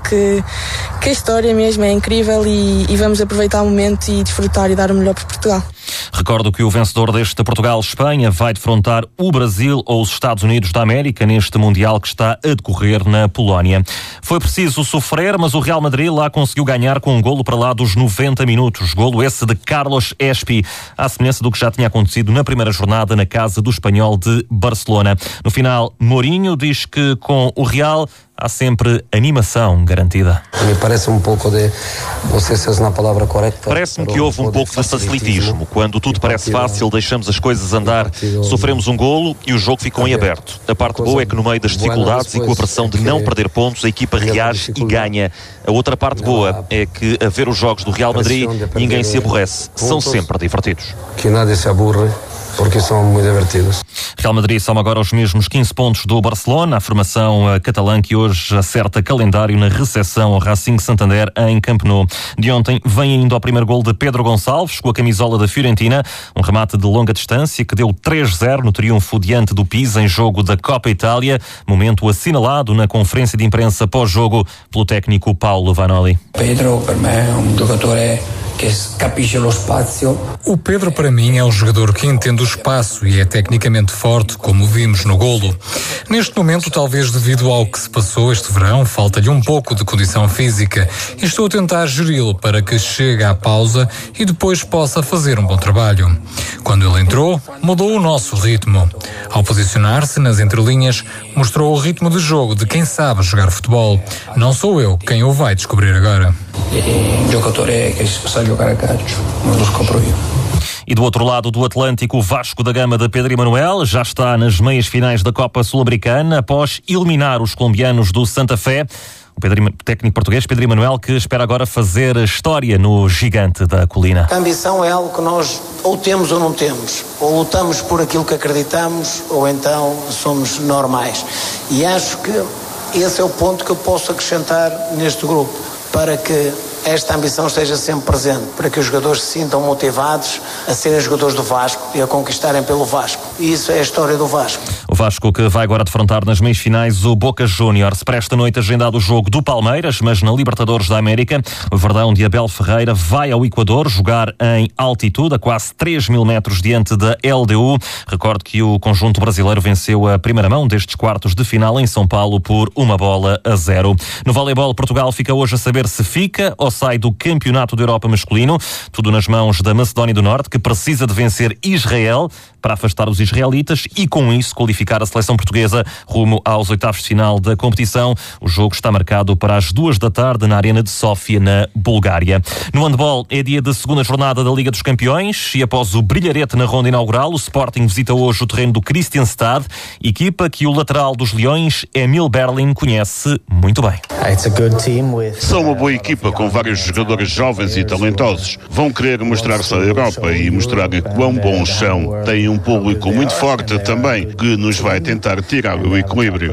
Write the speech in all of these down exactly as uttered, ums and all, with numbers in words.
que, que a história mesmo é incrível e, e vamos aproveitar o momento e desfrutar e dar o melhor para Portugal. Recordo que o vencedor deste Portugal-Espanha vai defrontar o Brasil ou os Estados Unidos da América neste Mundial que está a decorrer na Polónia. Foi preciso sofrer, mas o Real Madrid lá conseguiu ganhar com um golo para lá dos noventa minutos. Golo esse de Carlos Espi, à semelhança do que já tinha acontecido na primeira jornada na casa do Espanhol de Barcelona. No final, Mourinho diz que com o Real há sempre animação garantida. Me parece um pouco de, não sei se é uma palavra correta. Parece-me que houve um pouco de facilitismo. Quando tudo parece fácil, deixamos as coisas andar. Sofremos um golo e o jogo ficou em aberto. A parte boa é que no meio das dificuldades e com a pressão de não perder pontos, a equipa reage e ganha. A outra parte boa é que, a ver os jogos do Real Madrid, ninguém se aborrece. São sempre divertidos. Que nada se aburre, porque são muito divertidos. Real Madrid soma agora os mesmos quinze pontos do Barcelona, a formação catalã que hoje acerta calendário na recepção ao Racing Santander em Camp Nou. De ontem vem ainda o primeiro gol de Pedro Gonçalves com a camisola da Fiorentina, um remate de longa distância que deu três zero no triunfo diante do Pisa em jogo da Copa Itália, momento assinalado na conferência de imprensa pós-jogo pelo técnico Paulo Vanoli. Pedro, para mim, é um jogador é O Pedro, para mim, é um jogador que entende o espaço e é tecnicamente forte, como vimos no golo. Neste momento, talvez devido ao que se passou este verão, falta-lhe um pouco de condição física e estou a tentar geri-lo para que chegue à pausa e depois possa fazer um bom trabalho. Quando ele entrou, mudou o nosso ritmo. Ao posicionar-se nas entrelinhas, mostrou o ritmo de jogo de quem sabe jogar futebol. Não sou eu quem o vai descobrir agora. O jogador é que sabe jogar a calcio, não nos compro eu. E do outro lado do Atlântico, o Vasco da Gama de Pedro Emanuel já está nas meias finais da Copa Sul-Americana após eliminar os colombianos do Santa Fé. O Pedro, técnico português Pedro Emanuel, que espera agora fazer história no gigante da colina. A ambição é algo que nós ou temos ou não temos. Ou lutamos por aquilo que acreditamos, ou então somos normais. E acho que esse é o ponto que eu posso acrescentar neste grupo, para que esta ambição esteja sempre presente, para que os jogadores se sintam motivados a serem jogadores do Vasco e a conquistarem pelo Vasco. E isso é a história do Vasco. O Vasco que vai agora defrontar nas meias finais o Boca Juniors. Para esta noite agendado o jogo do Palmeiras, mas na Libertadores da América, o Verdão de Abel Ferreira vai ao Equador jogar em altitude, a quase três mil metros diante da L D U. Recordo que o conjunto brasileiro venceu a primeira mão destes quartos de final em São Paulo por uma bola a zero. No voleibol, Portugal fica hoje a saber se fica ou sai do Campeonato da Europa masculino, tudo nas mãos da Macedónia do Norte, que precisa de vencer Israel para afastar os israelitas e com isso qualificar a seleção portuguesa rumo aos oitavos de final da competição. O jogo está marcado para as duas da tarde na Arena de Sófia, na Bulgária. No handball é dia da segunda jornada da Liga dos Campeões e após o brilharete na ronda inaugural, o Sporting visita hoje o terreno do Kristianstad, equipa que o lateral dos Leões, Emil Berlin, conhece muito bem. São uma boa equipa com vários jogadores jovens e talentosos. Vão querer mostrar-se à Europa e mostrar quão bons são. Têm um público muito forte também, que nos vai tentar tirar o equilíbrio.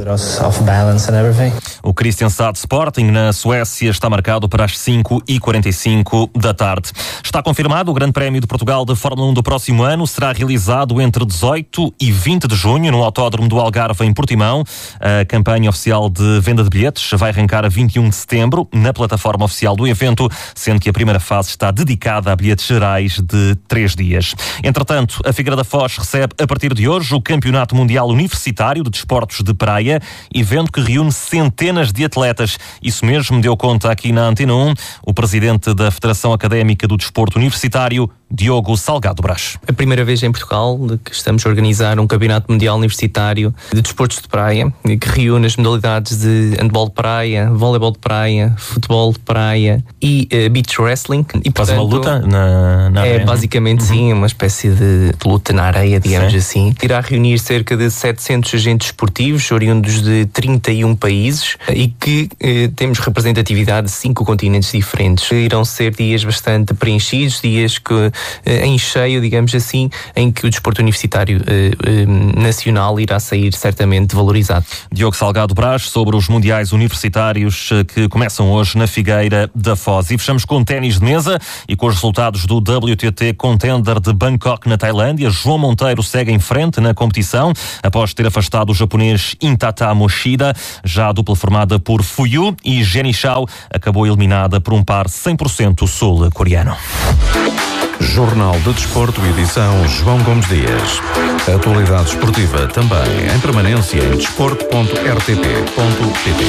O Kristianstad Sporting na Suécia está marcado para as cinco e quarenta e cinco da tarde. Está confirmado o Grande Prémio de Portugal de Fórmula um do próximo ano. Será realizado entre dezoito e vinte de junho no Autódromo do Algarve, em Portimão. A campanha oficial de venda de bilhetes vai arrancar a vinte e um de setembro na plataforma oficial do evento, sendo que a primeira fase está dedicada a bilhetes gerais de três dias. Entretanto, a Figueira da Foz recebe a partir de hoje o Campeonato Mundial Universitário de Desportos de Praia, evento que reúne centenas de atletas. Isso mesmo deu conta aqui na Antena um o presidente da Federação Académica do Desporto Universitário, Diogo Salgado Brás. A primeira vez em Portugal de que estamos a organizar um Campeonato Mundial Universitário de Desportos de Praia, que reúne as modalidades de handball de praia, voleibol de praia, futebol de praia e uh, beach wrestling. E, faz uma luta na, na areia? É basicamente uhum. sim, uma espécie de luta na areia, digamos sim. assim. Irá reunir cerca de setecentos agentes esportivos, oriundos de trinta e um países e que eh, temos representatividade de cinco continentes diferentes. Irão ser dias bastante preenchidos, dias que em cheio, digamos assim, em que o desporto universitário nacional irá sair certamente valorizado. Diogo Salgado Brás sobre os mundiais universitários que começam hoje na Figueira da Foz. E fechamos com ténis de mesa e com os resultados do W T T Contender de Bangkok na Tailândia. João Monteiro segue em frente na competição após ter afastado o japonês Intata Moshida. Já a dupla formada por Fuyu e Jenny Shao acabou eliminada por um par cem por cento sul-coreano. Jornal de Desporto, edição João Gomes Dias. Atualidade esportiva também em permanência em desporto ponto r t p ponto p t.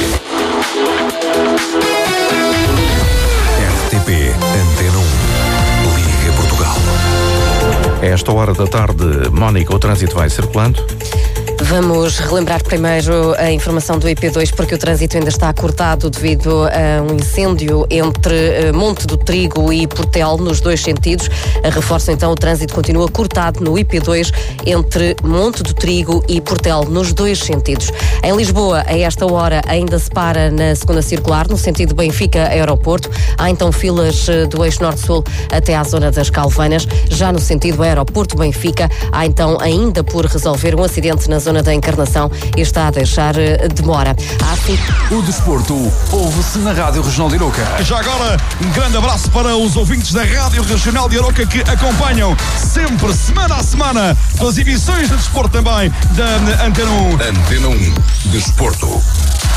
R T P Antena um. Liga Portugal. A esta hora da tarde, Mónica, o trânsito vai circulando? Vamos relembrar primeiro a informação do I P dois, porque o trânsito ainda está cortado devido a um incêndio entre Monte do Trigo e Portel, nos dois sentidos. Reforço então, o trânsito continua cortado no I P dois entre Monte do Trigo e Portel, nos dois sentidos. Em Lisboa, a esta hora, ainda se para na segunda circular, no sentido Benfica-Aeroporto. Há então filas do eixo norte-sul até à zona das Calvanas. Já no sentido Aeroporto-Benfica, há então ainda por resolver um acidente na zona da Encarnação e está a deixar demora. Assim... O desporto ouve-se na Rádio Regional de Aroca. Já agora, um grande abraço para os ouvintes da Rádio Regional de Aroca que acompanham sempre, semana a semana, as emissões de desporto também da Antena um. Antena um, Desporto.